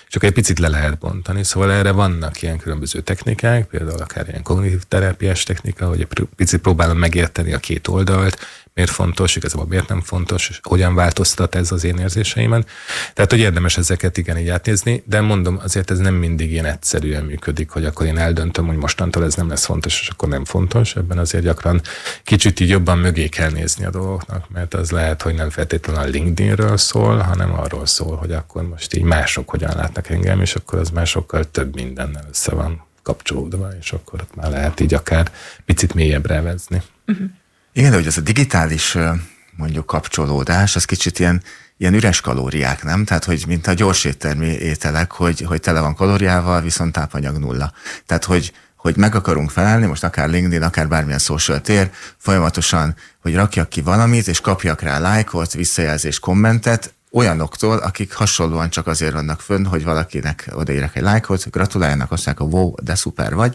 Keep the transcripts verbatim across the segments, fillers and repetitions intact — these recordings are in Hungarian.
csak egy picit le lehet bontani. Szóval erre vannak ilyen különböző technikák, például akár ilyen kognitív terápiás technika, hogy egy picit próbálom megérteni a két oldalt, miért fontos, igazából miért nem fontos, és hogyan változtat ez az én érzéseimen. Tehát, hogy érdemes ezeket igen így átnézni, de mondom, azért ez nem mindig ilyen egyszerűen működik, hogy akkor én eldöntöm, hogy mostantól ez nem lesz fontos, és akkor nem fontos. Ebben azért gyakran kicsit így jobban mögé kell nézni a dolgoknak, mert az lehet, hogy nem feltétlenül a LinkedInről szól, hanem arról szól, hogy akkor most így mások hogyan látnak engem, és akkor az másokkal több mindennel össze van kapcsolódva, és akkor ott már lehet így akár picit mélyebbre vezni. Uh-huh. Igen, de hogy ez a digitális mondjuk kapcsolódás, az kicsit ilyen, ilyen üres kalóriák, nem? Tehát, hogy mint a gyors éttermi ételek, hogy, hogy tele van kalóriával, viszont tápanyag nulla. Tehát, hogy, hogy meg akarunk felelni, most akár LinkedIn, akár bármilyen social tér, folyamatosan, hogy rakjak ki valamit, és kapjak rá lájkot, visszajelzést, kommentet, olyanoktól, akik hasonlóan csak azért vannak fönn, hogy valakinek odaírek egy lájkot, gratuláljanak, azt mondják, wow, de szuper vagy.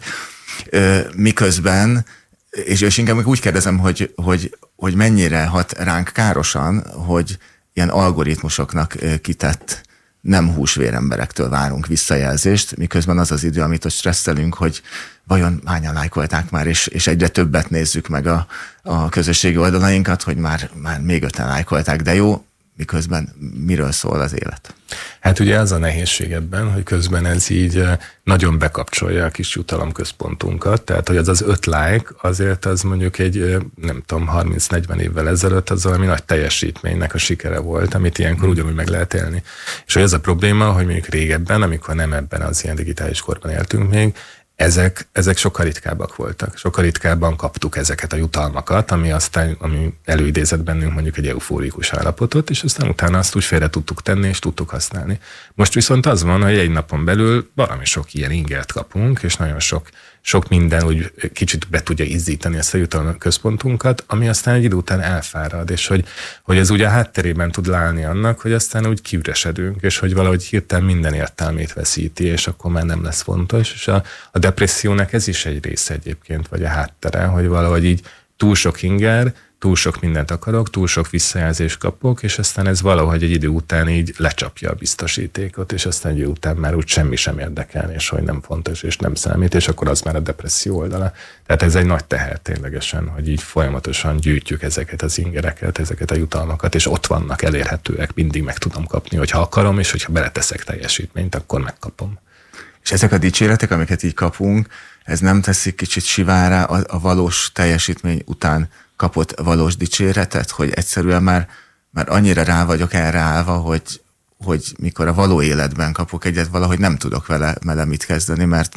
Miközben És, és inkább úgy kérdezem, hogy, hogy, hogy mennyire hat ránk károsan, hogy ilyen algoritmusoknak kitett nem húsvér emberektől várunk visszajelzést, miközben az az idő, amit ott stresszelünk, hogy vajon hányan lájkolták már, és, és egyre többet nézzük meg a, a közösségi oldalainkat, hogy már, már még öten lájkolták, de jó, miközben miről szól az élet? Hát ugye az a nehézség ebben, hogy közben ez így nagyon bekapcsolja a kis jutalomközpontunkat, tehát hogy az az öt like azért az mondjuk egy, nem tudom, harminc-negyven évvel ezelőtt az valami nagy teljesítménynek a sikere volt, amit ilyenkor ugyanúgy meg lehet élni. És hogy ez a probléma, hogy mondjuk régebben, amikor nem ebben az ilyen digitális korban éltünk még, Ezek, ezek sokkal ritkábbak voltak. Sokkal ritkábban kaptuk ezeket a jutalmakat, ami aztán ami előidézett bennünk mondjuk egy eufórikus állapotot, és aztán utána azt úgy félre tudtuk tenni, és tudtuk használni. Most viszont az van, hogy egy napon belül valami sok ilyen ingert kapunk, és nagyon sok, sok minden úgy kicsit be tudja izzítani ezt a jutalom központunkat, ami aztán egy idő után elfárad, és hogy, hogy ez ugye a hátterében tud állni annak, hogy aztán úgy kiüresedünk, és hogy valahogy hirtelen minden értelmét veszíti, és akkor már nem lesz fontos, és a, a depressziónak ez is egy része egyébként, vagy a háttere, hogy valahogy így túl sok inger, túl sok mindent akarok, túl sok visszajelzést kapok, és aztán ez valahogy egy idő után így lecsapja a biztosítékot, és aztán egy idő után már úgy semmi sem érdekel, és hogy nem fontos, és nem számít, és akkor az már a depresszió oldala. Tehát ez egy nagy teher ténylegesen, hogy így folyamatosan gyűjtjük ezeket az ingereket, ezeket a jutalmakat, és ott vannak, elérhetőek, mindig meg tudom kapni, hogyha akarom, és hogyha beleteszek teljesítményt, akkor megkapom. És ezek a dicséretek, amiket így kapunk, ez nem teszik kicsit sivárá a, a valós teljesítmény után kapott valós dicséretet, hogy egyszerűen már, már annyira rá vagyok erre állva, hogy, hogy mikor a való életben kapok egyet, valahogy nem tudok vele, vele mit kezdeni, mert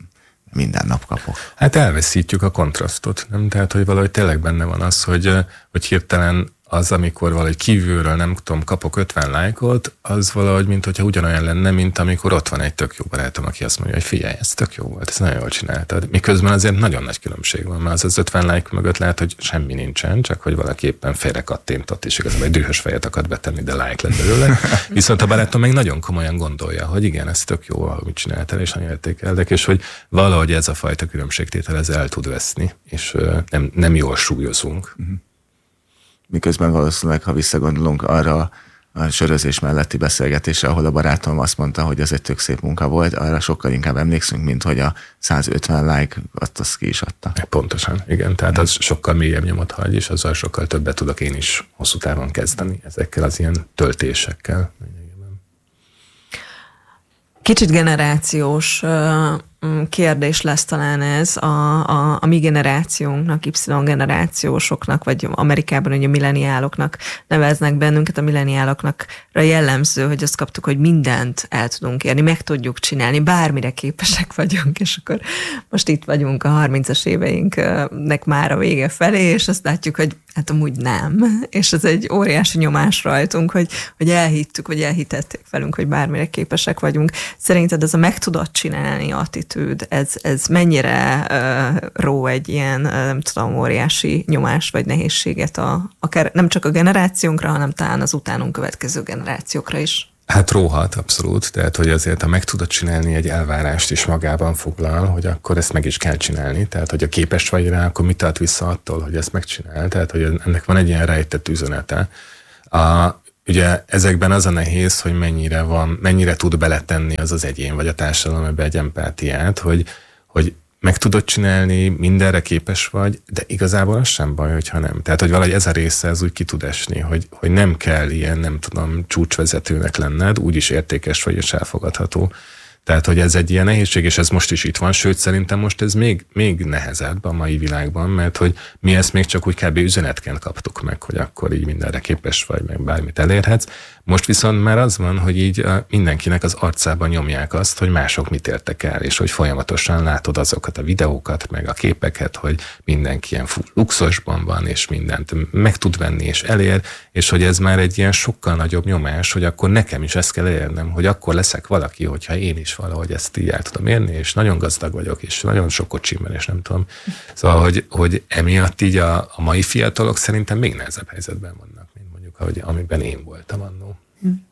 minden nap kapok. Hát elveszítjük a kontrasztot, nem? Tehát, hogy valahogy tényleg benne van az, hogy, hogy hirtelen az, amikor valahogy kívülről, nem tudom, kapok ötven lájkot, az valahogy, mint hogyha ugyanolyan lenne, mint amikor ott van egy tök jó barátom, aki azt mondja, hogy figyelj, ez tök jó volt, ez nagyon jól csináltad. Miközben azért nagyon nagy különbség van, mert az az ötven lájk mögött lehet, hogy semmi nincsen, csak hogy valaki éppen félre kattintott, és igazából egy dühös fejet akart betenni, de lájk lett belőle. Viszont a barátom meg nagyon komolyan gondolja, hogy igen, ez tök jó, amit csináltál, és nagyon értékeldek, és hogy valahogy ez a fajta különbségtétel ez el tud veszni, és nem, nem jól súlyozunk. Uh-huh. Miközben valószínűleg, ha visszagondolunk arra a sörözés melletti beszélgetésre, ahol a barátom azt mondta, hogy ez egy tök szép munka volt, arra sokkal inkább emlékszünk, mint hogy a százötven like azt, azt ki is adta. Pontosan, igen. Tehát az sokkal mélyebb nyomot hagy, és azzal sokkal többet tudok én is hosszú távon kezdeni ezekkel az ilyen töltésekkel. Kicsit generációs kérdés lesz talán ez a, a, a mi generációnknak, Y generációsoknak, vagy Amerikában ugye milleniáloknak neveznek bennünket, a milleniáloknak jellemző, hogy azt kaptuk, hogy mindent el tudunk érni, meg tudjuk csinálni, bármire képesek vagyunk, és akkor most itt vagyunk a harmincas éveinknek már a vége felé, és azt látjuk, hogy hát amúgy nem, és ez egy óriási nyomás rajtunk, hogy, hogy elhittük, vagy elhitették velünk, hogy bármire képesek vagyunk. Szerinted ez a meg tudod csinálni attitűd, ez, ez mennyire uh, ró egy ilyen, uh, nem tudom, óriási nyomás vagy nehézséget a, akár nem csak a generációnkra, hanem talán az utánunk következő generációkra is? Hát róhat, abszolút. Tehát, hogy azért, ha meg tudod csinálni, egy elvárást is magában foglal, hogy akkor ezt meg is kell csinálni. Tehát, hogy a képes vagy rá, akkor mit tart vissza attól, hogy ezt megcsinál. Tehát, hogy ennek van egy ilyen rejtett üzenete. A, ugye ezekben az a nehéz, hogy mennyire van, mennyire tud beletenni az az egyén, vagy a társadalom ebbe egy empátiát, hogy, hogy meg tudod csinálni, mindenre képes vagy, de igazából az sem baj, hogyha nem. Tehát, hogy valahogy ez a része az úgy ki tud esni, hogy, hogy nem kell ilyen, nem tudom, csúcsvezetőnek lenned, úgyis értékes vagy és elfogadható. Tehát, hogy ez egy ilyen nehézség, és ez most is itt van, sőt, szerintem most ez még, még nehezebb a mai világban, mert hogy mi ezt még csak úgy kb. Üzenetként kaptuk meg, hogy akkor így mindenre képes vagy, meg bármit elérhetsz. Most viszont már az van, hogy így mindenkinek az arcában nyomják azt, hogy mások mit értek el, és hogy folyamatosan látod azokat a videókat, meg a képeket, hogy mindenki ilyen luxusban van, és mindent meg tud venni, és elér, és hogy ez már egy ilyen sokkal nagyobb nyomás, hogy akkor nekem is ezt kell elérnem, hogy akkor leszek valaki, hogyha én is valahogy ezt így el tudom érni, és nagyon gazdag vagyok, és nagyon sok kocsim van, és nem tudom. Szóval, hogy, hogy emiatt így a, a mai fiatalok szerintem még nehezebb helyzetben vannak, mint mondjuk, ahogy, amiben én voltam annó.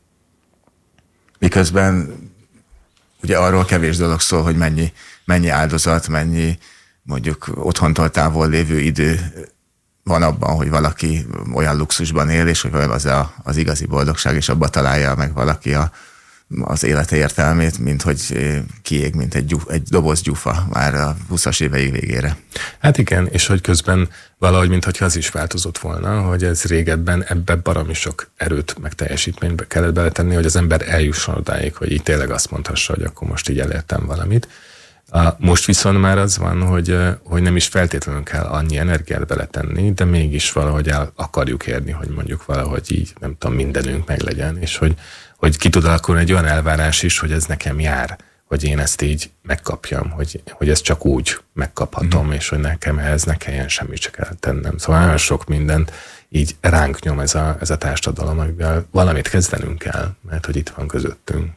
Miközben ugye arról kevés dolog szól, hogy mennyi, mennyi áldozat, mennyi mondjuk otthontól távol lévő idő van abban, hogy valaki olyan luxusban él, és hogy az a, az igazi boldogság, és abba találja meg valaki a az élete értelmét, mint hogy kiég, mint egy, gyuf, egy doboz gyufa már a huszas éveig végére. Hát igen, és hogy közben valahogy, mintha az is változott volna, hogy ez régebben ebbe baromi sok erőt meg teljesítménybe kellett beletenni, hogy az ember eljusson odáig, hogy így tényleg azt mondhassa, hogy akkor most így elértem valamit. Most viszont már az van, hogy, hogy nem is feltétlenül kell annyi energiát beletenni, de mégis valahogy el akarjuk érni, hogy mondjuk valahogy így, nem tudom, mindenünk meglegyen, és hogy hogy ki tud alakulni egy olyan elvárás is, hogy ez nekem jár, hogy én ezt így megkapjam, hogy, hogy ezt csak úgy megkaphatom, mm. és hogy nekem ehhez ne kelljen semmit csak eltennem. Szóval nagyon sok mindent így ránk nyom ez a, ez a társadalom, amivel valamit kezdenünk kell, mert hogy itt van közöttünk.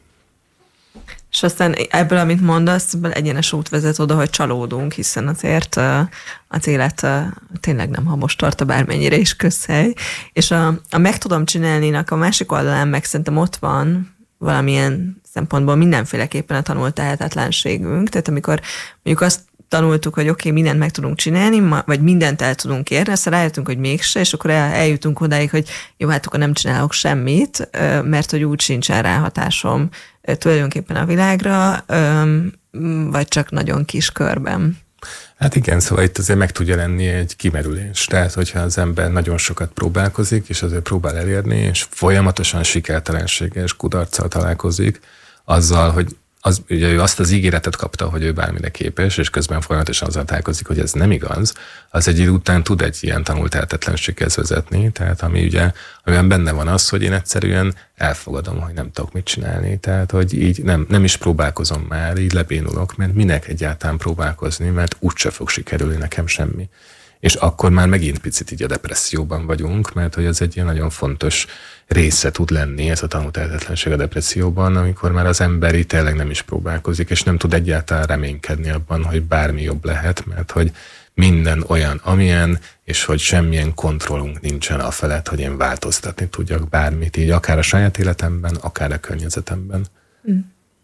És aztán ebből, amit mondasz, egyenes út vezet oda, hogy csalódunk, hiszen azért az élet tényleg nem habos tart, bármennyire is közhely. És a, a meg tudom csinálninak a másik oldalán meg szerintem ott van valamilyen szempontból mindenféleképpen a tanult tehetetlenségünk. Tehát amikor mondjuk azt tanultuk, hogy oké, okay, mindent meg tudunk csinálni, vagy mindent el tudunk érni, aztán rájöttünk, hogy mégse, és akkor el, eljutunk odáig, hogy jó, hát akkor nem csinálok semmit, mert hogy úgy sincsen ráhatásom tulajdonképpen a világra, vagy csak nagyon kis körben. Hát igen, szóval itt azért meg tudja lenni egy kimerülés. Tehát, hogyha az ember nagyon sokat próbálkozik, és azért próbál elérni, és folyamatosan sikertelenséggel és kudarccal találkozik, azzal, hogy az, ugye ő azt az ígéretet kapta, hogy ő bármire képes, és közben folyamatosan azzal találkozik, hogy ez nem igaz, az egy idő után tud egy ilyen tanultehetetlenséghez vezetni, tehát ami ugye, amiben benne van az, hogy én egyszerűen elfogadom, hogy nem tudok mit csinálni, tehát hogy így nem, nem is próbálkozom már, így lebénulok, mert minek egyáltalán próbálkozni, mert úgyse fog sikerülni nekem semmi. És akkor már megint picit így a depresszióban vagyunk, mert hogy ez egy ilyen nagyon fontos része tud lenni, ez a tanultehetetlenség a depresszióban, amikor már az ember így tényleg nem is próbálkozik, és nem tud egyáltalán reménykedni abban, hogy bármi jobb lehet, mert hogy minden olyan, amilyen, és hogy semmilyen kontrollunk nincsen afelett, hogy én változtatni tudjak bármit, így akár a saját életemben, akár a környezetemben. Mm.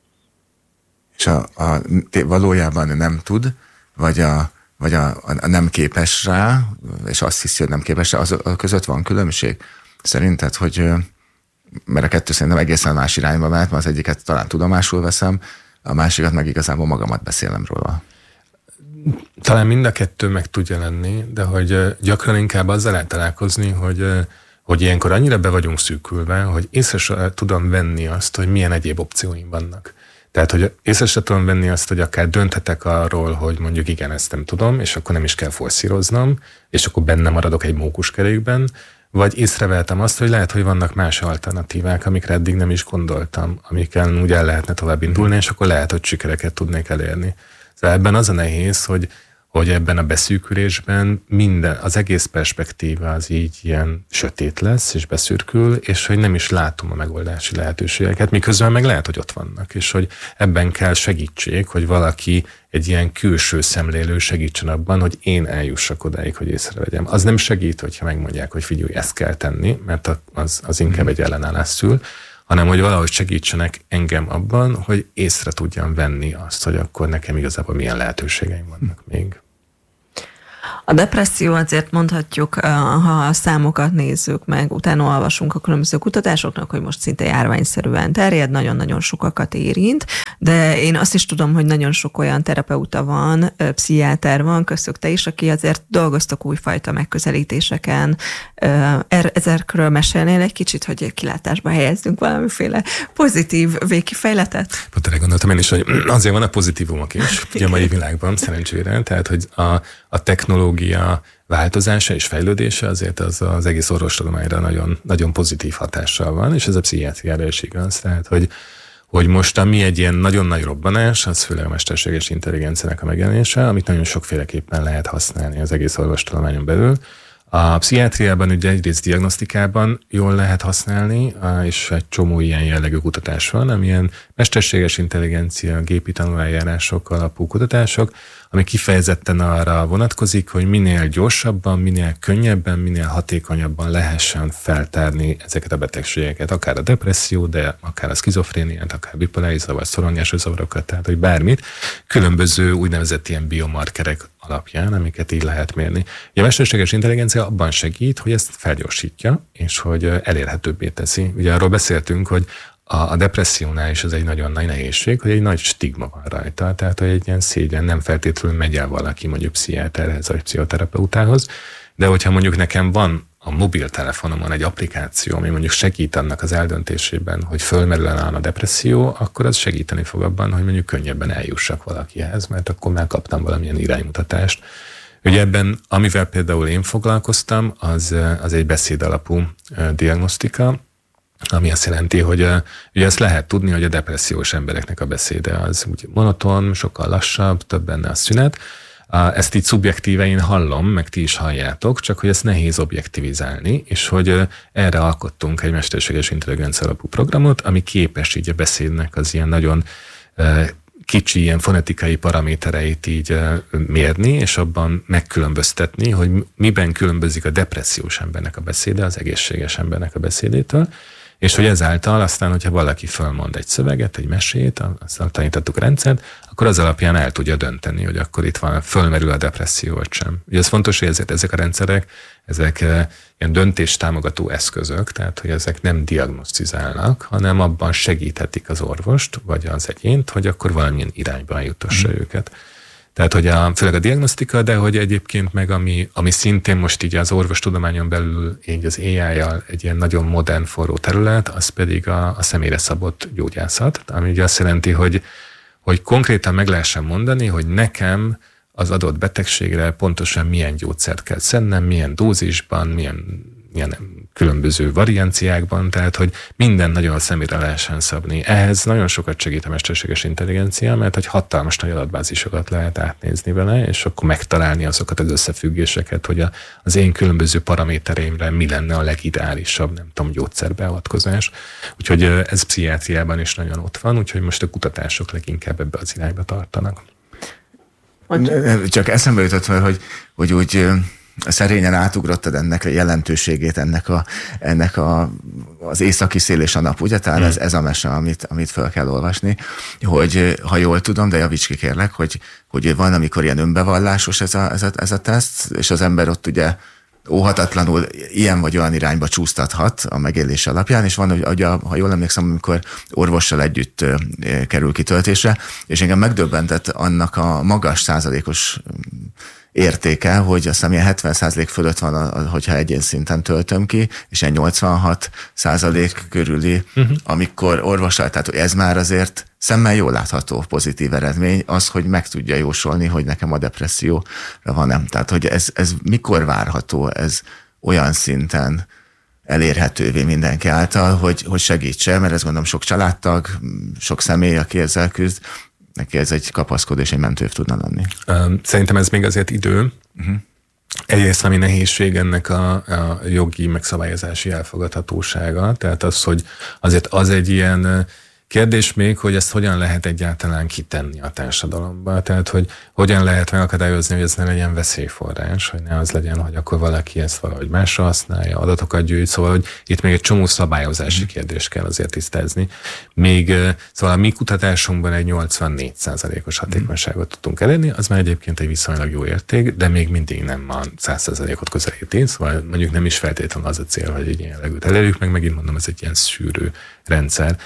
És a, a, valójában nem tud, vagy a vagy a, a nem képes rá, és azt hiszi, hogy nem képes rá, az a között van különbség. Szerinted, hogy, mert a kettő szerintem egészen más irányba mehet, mert az egyiket talán tudomásul veszem, a másikat meg igazából magamat beszélem róla. Talán mind a kettő meg tudja lenni, de hogy gyakran inkább azzal lehet találkozni, hogy, hogy ilyenkor annyira be vagyunk szűkülve, hogy észre sem tudom venni azt, hogy milyen egyéb opcióim vannak. Tehát, hogy észre sem tudom venni azt, hogy akár dönthetek arról, hogy mondjuk igen, ezt nem tudom, és akkor nem is kell forszíroznom, és akkor benne maradok egy mókuskerékben, vagy észrevettem azt, hogy lehet, hogy vannak más alternatívák, amikre eddig nem is gondoltam, amikkel úgy el lehetne tovább indulni, és akkor lehet, hogy sikereket tudnék elérni. Szóval ebben az a nehéz, hogy, hogy ebben a beszűkülésben minden, az egész perspektíva az így ilyen sötét lesz, és beszürkül, és hogy nem is látom a megoldási lehetőségeket, miközben meg lehet, hogy ott vannak, és hogy ebben kell segítség, hogy valaki egy ilyen külső szemlélő segítsen abban, hogy én eljussak odáig, hogy észrevegyem. Az nem segít, hogyha megmondják, hogy figyelj, ezt kell tenni, mert az, az inkább egy ellenállás szül, hanem hogy valahogy segítsenek engem abban, hogy észre tudjam venni azt, hogy akkor nekem igazából milyen lehetőségeim vannak még. A depresszió azért mondhatjuk, ha a számokat nézzük meg, utána olvasunk a különböző kutatásoknak, hogy most szinte járványszerűen terjed, nagyon-nagyon sokakat érint, de én azt is tudom, hogy nagyon sok olyan terapeuta van, pszichiáter van, köztük te is, aki azért dolgoztak újfajta megközelítéseken. Ezekről mesélnél egy kicsit, hogy kilátásba helyezzünk valamiféle pozitív végkifejletet? Pont erre gondoltam én is, hogy azért van a pozitívumok is, ugye a mai világban szerencsére, tehát hogy a, a technológia változása és fejlődése azért az az egész orvostudományra nagyon, nagyon pozitív hatással van, és ez a pszichiátriára is igaz, tehát hogy hogy most ami egy ilyen nagyon nagy robbanás, az főleg a mesterséges intelligenciának a megjelenése, amit nagyon sokféleképpen lehet használni az egész orvostudományon belül. A pszichiátriában ugye egyrészt diagnosztikában jól lehet használni, és egy csomó ilyen jellegű kutatás van, amilyen mesterséges intelligencia, gépi tanuláljárások alapú kutatások, ami kifejezetten arra vonatkozik, hogy minél gyorsabban, minél könnyebben, minél hatékonyabban lehessen feltárni ezeket a betegségeket, akár a depresszió, de akár a szkizofréniát, akár bipoláris zavar, szorongásos zavarokat, tehát hogy bármit, különböző úgynevezett ilyen biomarkerek alapján, amiket így lehet mérni. A mesterséges intelligencia abban segít, hogy ezt felgyorsítja, és hogy elérhetőbbé teszi. Ugye arról beszéltünk, hogy a depressziónál is ez egy nagyon nagy nehézség, hogy egy nagy stigma van rajta, tehát hogy egy ilyen szégyen, nem feltétlenül megy el valaki mondjuk pszichiáterhez vagy pszichoterapeutához, de hogyha mondjuk nekem van a mobiltelefonomon egy applikáció, ami mondjuk segít annak az eldöntésében, hogy fölmerül-e a depresszió, akkor az segíteni fog abban, hogy mondjuk könnyebben eljussak valakihez, mert akkor már kaptam valamilyen iránymutatást. Ugye ebben, amivel például én foglalkoztam, az, az egy beszédalapú diagnosztika, ami azt jelenti, hogy ugye ezt lehet tudni, hogy a depressziós embereknek a beszéde az úgy monoton, sokkal lassabb, több benne a szünet. Ezt így szubjektíve én hallom, meg ti is halljátok, csak hogy ezt nehéz objektivizálni, és hogy erre alkottunk egy mesterséges intelligencia alapú programot, ami képes így a beszédnek az ilyen nagyon kicsi ilyen fonetikai paramétereit így mérni, és abban megkülönböztetni, hogy miben különbözik a depressziós embernek a beszéde az egészséges embernek a beszédétől, és hogy ezáltal aztán, hogyha valaki fölmond egy szöveget, egy mesét, aztán tanítottuk a rendszert, akkor az alapján el tudja dönteni, hogy akkor itt van, fölmerül a depresszió, vagy sem. Ugye ez fontos, hogy ezek, ezek a rendszerek, ezek ilyen döntéstámogató eszközök, tehát hogy ezek nem diagnosztizálnak, hanem abban segíthetik az orvost, vagy az egyént, hogy akkor valamilyen irányba jutassa mm. őket. Tehát, hogy a, főleg a diagnosztika, de hogy egyébként meg ami, ami szintén most így az orvostudományon belül így az á í-jal egy ilyen nagyon modern, forró terület, az pedig a, a személyre szabott gyógyászat, ami ugye azt jelenti, hogy, hogy konkrétan meg lehessen mondani, hogy nekem az adott betegségre pontosan milyen gyógyszert kell szednem, milyen dózisban, milyen, milyen különböző varianciákban, tehát hogy minden nagyon a személyre lehessen szabni. Ehhez nagyon sokat segít a mesterséges intelligencia, mert hogy hatalmas nagy adatbázisokat lehet átnézni vele, és akkor megtalálni azokat az összefüggéseket, hogy a, az én különböző paramétereimre mi lenne a legideálisabb, nem tudom, gyógyszerbeavatkozás. Úgyhogy ez pszichiátriában is nagyon ott van, úgyhogy most a kutatások leginkább ebbe az irányba tartanak. Csak eszembe jutott, hogy, hogy úgy szerényen átugrottad ennek a jelentőségét, ennek, a, ennek a, az északi szél és a nap, ugye? Tehát hmm. ez, ez a mese, amit, amit fel kell olvasni, hogy ha jól tudom, de javíts ki kérlek, hogy, hogy van, amikor ilyen önbevallásos ez a, ez, a, ez a teszt, és az ember ott ugye óhatatlanul ilyen vagy olyan irányba csúsztathat a megélés alapján, és van, hogy ha jól emlékszem, amikor orvossal együtt kerül kitöltésre, és engem megdöbbentett annak a magas százalékos értéke, hogy azt hiszem ilyen hetven százalék fölött van, hogyha egyén szinten töltöm ki, és ilyen nyolcvanhat százalék körüli, uh-huh. amikor orvossal, tehát ez már azért szemmel jól látható pozitív eredmény, az, hogy meg tudja jósolni, hogy nekem a depresszióra van nem. Tehát, hogy ez, ez mikor várható, ez olyan szinten elérhetővé mindenki által, hogy, hogy segítse, mert ez gondolom sok családtag, sok személy, aki ezzel küzd, neki ez egy kapaszkodó és egy mentőv tudna lenni. Szerintem ez még azért idő. Uh-huh. Egyrészt ami nehézség ennek a, a jogi megszabályozási elfogadhatósága, tehát az, hogy azért az egy ilyen, Kérdés még, hogy ezt hogyan lehet egyáltalán kitenni a társadalomba, tehát hogy hogyan lehet megakadályozni, hogy ez ne legyen veszélyforrás, hogy ne az legyen, hogy akkor valaki ezt valahogy másra használja, adatokat gyűjt, szóval hogy itt még egy csomó szabályozási kérdést kell azért tisztázni. Még szóval a mi kutatásunkban egy nyolcvannégy százalékos hatékonyságot tudtunk elérni, az már egyébként egy viszonylag jó érték, de még mindig nem a száz százalékot közelíti, szóval mondjuk nem is feltétlenül az a cél, hogy egy ilyen legőt elérjük, meg megint mondom, ez egy ilyen szűrő rendszer.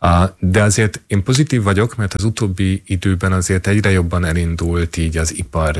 De azért én pozitív vagyok, mert az utóbbi időben azért egyre jobban elindult így az ipar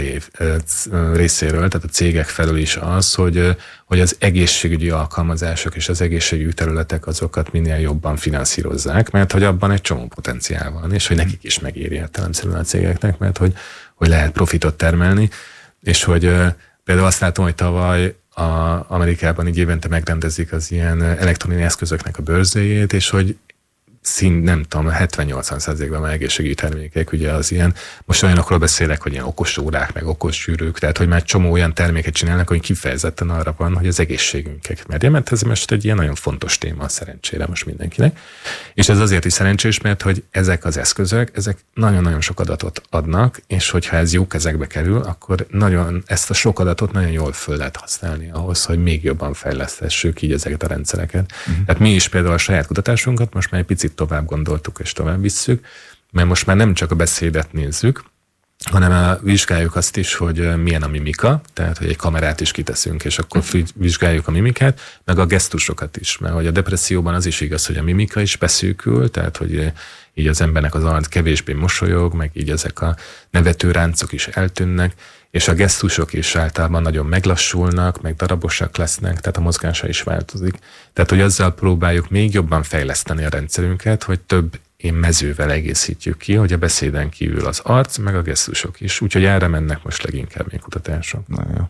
részéről, tehát a cégek felől is az, hogy, hogy az egészségügyi alkalmazások és az egészségügyi területek azokat minél jobban finanszírozzák, mert hogy abban egy csomó potenciál van, és hogy nekik is megéri értelemszerűen a cégeknek, mert hogy, hogy lehet profitot termelni, és hogy például azt látom, hogy tavaly a Amerikában így évente megrendezik az ilyen elektronikai eszközöknek a bőrzéjét, és hogy szint, nem tudom, hetven-nyolcvan százalékban már egészségügyi termékek, ugye az ilyen, most olyanokról beszélek, hogy ilyen okos órák, meg okos sűrűk, tehát hogy már csomó olyan terméket csinálnak, hogy kifejezetten arra van, hogy az egészségünket merje, mert ez most egy ilyen nagyon fontos téma szerencsére most mindenkinek. És ez azért is szerencsés, mert hogy ezek az eszközök, ezek nagyon-nagyon sok adatot adnak, és hogyha ez jó kezekbe kerül, akkor nagyon, ezt a sok adatot nagyon jól föl lehet használni ahhoz, hogy még jobban fejlesztessük így ezeket a rendszereket. Uh-huh. Tehát mi is például a saját kutatásunkat most már egy picit tovább gondoltuk és tovább visszük, mert most már nem csak a beszédet nézzük, hanem vizsgáljuk azt is, hogy milyen a mimika, tehát hogy egy kamerát is kiteszünk, és akkor vizsgáljuk a mimikát, meg a gesztusokat is, mert hogy a depresszióban az is igaz, hogy a mimika is beszűkül, tehát hogy így az embernek az arc kevésbé mosolyog, meg így ezek a nevetőráncok is eltűnnek, és a gesztusok is általában nagyon meglassulnak, meg darabosak lesznek, tehát a mozgása is változik. Tehát, hogy azzal próbáljuk még jobban fejleszteni a rendszerünket, hogy több én mezővel egészítjük ki, hogy a beszéden kívül az arc, meg a gesztusok is. Úgyhogy erre mennek most leginkább még kutatások. Na jó.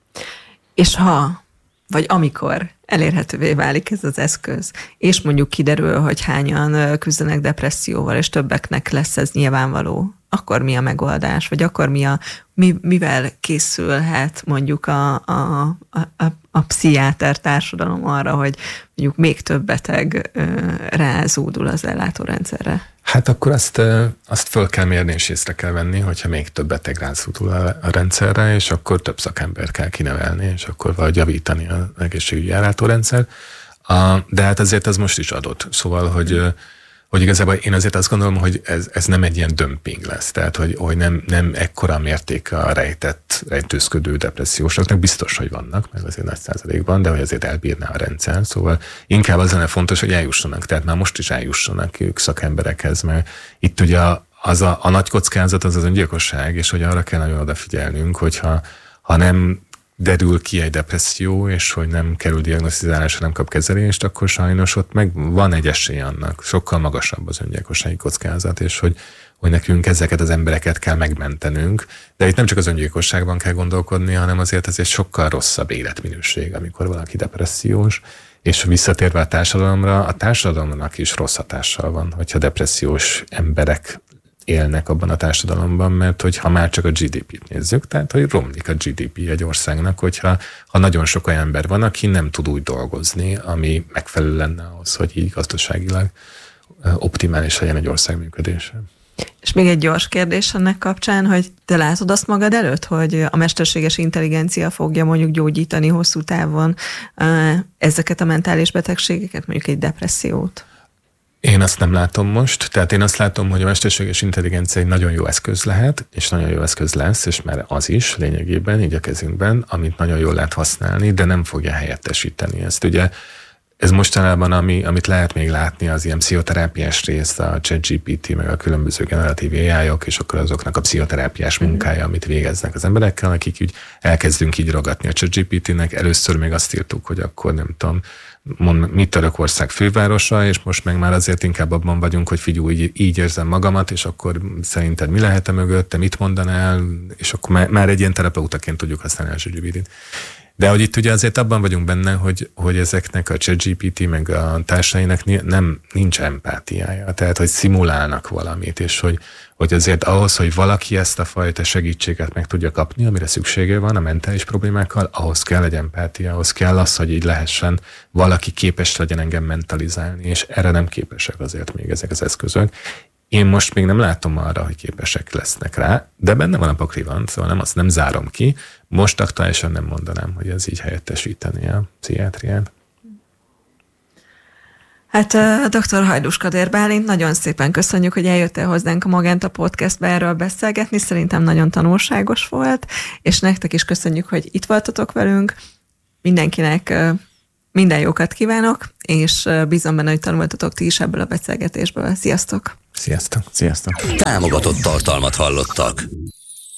És ha, vagy amikor elérhetővé válik ez az eszköz, és mondjuk kiderül, hogy hányan küzdenek depresszióval, és többeknek lesz ez nyilvánvaló, akkor mi a megoldás, vagy akkor mi a, mi, mivel készülhet mondjuk a, a, a, a pszichiáter társadalom arra, hogy mondjuk még több beteg rázódul az ellátórendszerre? Hát akkor azt, azt föl kell mérni és észre kell venni, hogyha még több beteg rázódul a, a rendszerre, és akkor több szakember kell kinevelni, és akkor valahogy javítani az egészségügyi ellátórendszer. De hát azért ez most is adott. Szóval, hogy hogy igazából én azért azt gondolom, hogy ez, ez nem egy ilyen dömping lesz, tehát hogy, hogy nem, nem ekkora mérték a rejtett, rejtőzködő depressziósoknak, biztos, hogy vannak, meg azért nagy százalékban, de hogy azért elbírná a rendszer, szóval inkább az lenne fontos, hogy eljussanak, tehát már most is eljussanak ők szakemberekhez, mert itt ugye az a, a nagy kockázat az az öngyilkosság, és hogy arra kell nagyon odafigyelnünk, hogyha ha nem derül ki egy depresszió, és hogy nem kerül diagnosztizálásra, nem kap kezelést, akkor sajnos ott meg van egy esély annak, sokkal magasabb az öngyilkossági kockázat, és hogy, hogy nekünk ezeket az embereket kell megmentenünk. De itt nem csak az öngyilkosságban kell gondolkodni, hanem azért ez egy sokkal rosszabb életminőség, amikor valaki depressziós, és visszatérve a társadalomra, a társadalomnak is rossz hatással van, hogyha depressziós emberek élnek abban a társadalomban, mert hogyha már csak a gé dé pét nézzük, tehát hogy romlik a gé dé pé egy országnak, hogyha ha nagyon sok olyan ember van, aki nem tud úgy dolgozni, ami megfelelő lenne ahhoz, hogy így gazdaságilag optimális legyen egy ország működése. És még egy gyors kérdés ennek kapcsán, hogy te látod azt magad előtt, hogy a mesterséges intelligencia fogja mondjuk gyógyítani hosszú távon ezeket a mentális betegségeket, mondjuk egy depressziót? Én azt nem látom most, tehát én azt látom, hogy a mesterséges intelligencia egy nagyon jó eszköz lehet, és nagyon jó eszköz lesz, és már az is lényegében, így a kezünkben, amit nagyon jól lehet használni, de nem fogja helyettesíteni ezt. Ugye ez mostanában, ami, amit lehet még látni, az ilyen pszichoterápiás rész, a ChatGPT, meg a különböző generatív á í-ok, és akkor azoknak a pszichoterápiás munkája, amit végeznek az emberekkel, akik úgy elkezdünk így ragadni a ChatGPT-nek. Először még azt írtuk, hogy akkor nem tudom, mi Törökország fővárosa, és most meg már azért inkább abban vagyunk, hogy figyelj, így, így érzem magamat, és akkor szerinted mi lehet-e mögött, te mit mondanál, és akkor már, már egy ilyen terapeutaként tudjuk használni a ChatGPT-t. De hogy itt ugye azért abban vagyunk benne, hogy, hogy ezeknek a ChatGPT meg a társainak nem, nincs empátiája. Tehát, hogy szimulálnak valamit, és hogy, hogy azért ahhoz, hogy valaki ezt a fajta segítséget meg tudja kapni, amire szüksége van a mentális problémákkal, ahhoz kell egy empátia, ahhoz kell az, hogy így lehessen valaki képes legyen engem mentalizálni, és erre nem képesek azért még ezek az eszközök. Én most még nem látom arra, hogy képesek lesznek rá, de benne van a pakliban, szóval nem, azt nem zárom ki. Most aktuálisan nem mondanám, hogy ez így helyettesíteni a pszichiátriát. Hát dr. Hajdús Kadér Bálint, nagyon szépen köszönjük, hogy eljöttél hozzánk a Magenta Podcastbe erről beszélgetni, szerintem nagyon tanulságos volt, és nektek is köszönjük, hogy itt voltatok velünk. Mindenkinek minden jókat kívánok, és bízom benne, hogy tanultatok ti is ebből a beszélgetésből. Sziasztok! Sziasztok! Sziasztok! Támogatott tartalmat hallottak.